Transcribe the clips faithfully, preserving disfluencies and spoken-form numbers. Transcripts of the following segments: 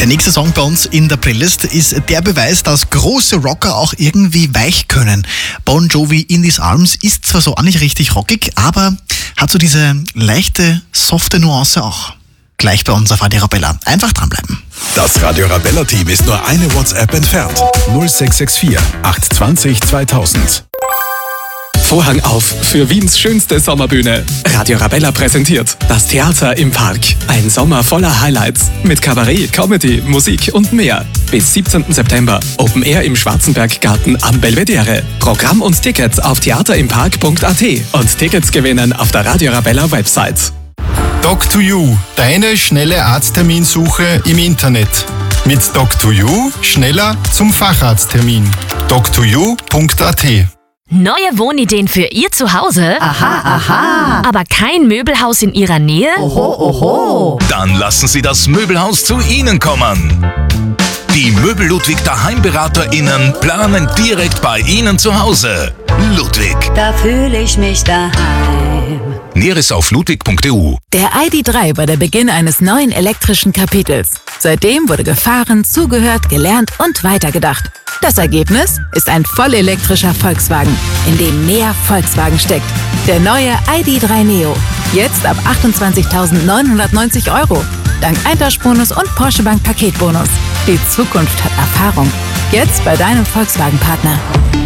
Der nächste Song bei uns in der Playlist ist der Beweis, dass große Rocker auch irgendwie weich können. Bon Jovi in These Arms ist zwar so auch nicht richtig rockig, aber hat so diese leichte, softe Nuance auch. Gleich bei uns auf Radio Arabella. Einfach dranbleiben. Das Radio Arabella-Team ist nur eine WhatsApp entfernt. null sechs sechs vier, acht zwei null, zweitausend. Vorhang auf für Wiens schönste Sommerbühne. Radio Arabella präsentiert das Theater im Park. Ein Sommer voller Highlights mit Kabarett, Comedy, Musik und mehr. Bis siebzehnten September Open Air im Schwarzenberggarten am Belvedere. Programm und Tickets auf theaterimpark punkt a t und Tickets gewinnen auf der Radio Arabella Website. Doc to You, deine schnelle Arztterminsuche im Internet. Mit Doc to You schneller zum Facharzttermin. doc to you punkt a t. Neue Wohnideen für Ihr Zuhause? Aha, aha. Aber kein Möbelhaus in Ihrer Nähe? Oho, oho. Dann lassen Sie das Möbelhaus zu Ihnen kommen. Die Möbel Ludwig DaheimberaterInnen planen direkt bei Ihnen zu Hause. Ludwig. Da fühle ich mich daheim. Näheres auf ludwig punkt e u. Der I D drei war der Beginn eines neuen elektrischen Kapitels. Seitdem wurde gefahren, zugehört, gelernt und weitergedacht. Das Ergebnis ist ein vollelektrischer Volkswagen, in dem mehr Volkswagen steckt. Der neue I D drei Neo. Jetzt ab achtundzwanzigtausendneunhundertneunzig Euro. Dank Eintauschbonus und Porsche Bank Paketbonus. Die Zukunft hat Erfahrung. Jetzt bei deinem Volkswagen-Partner.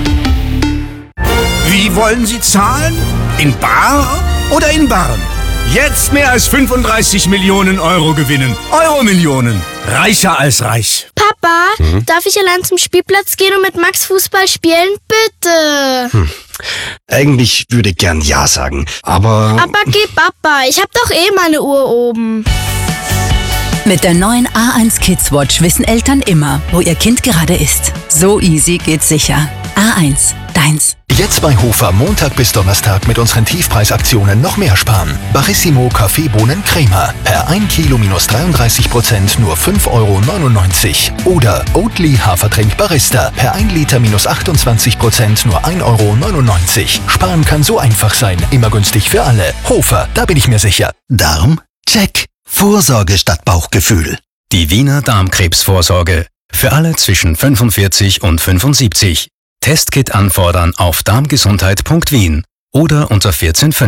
Wie wollen Sie zahlen? In bar oder in Barren? Jetzt mehr als fünfunddreißig Millionen Euro gewinnen. Euro-Millionen. Reicher als reich. Papa, hm? darf ich allein zum Spielplatz gehen und mit Max Fußball spielen? Bitte. Hm. Eigentlich würde ich gern Ja sagen, aber... Aber geh Papa, ich hab doch eh meine Uhr oben. Mit der neuen A eins Kids Watch wissen Eltern immer, wo ihr Kind gerade ist. So easy geht's sicher. A eins, deins. Jetzt bei Hofer Montag bis Donnerstag mit unseren Tiefpreisaktionen noch mehr sparen. Barissimo Kaffeebohnen Crema per ein Kilo minus dreiunddreißig Prozent nur fünf Euro neunundneunzig. Oder Oatly Hafertrink Barista per ein Liter minus achtundzwanzig Prozent nur ein Euro neunundneunzig. Sparen kann so einfach sein, immer günstig für alle. Hofer, da bin ich mir sicher. Darm? Check. Vorsorge statt Bauchgefühl. Die Wiener Darmkrebsvorsorge. Für alle zwischen fünfundvierzig und fünfundsiebzig. Testkit anfordern auf darmgesundheit punkt wien oder unter vierzehn fünf.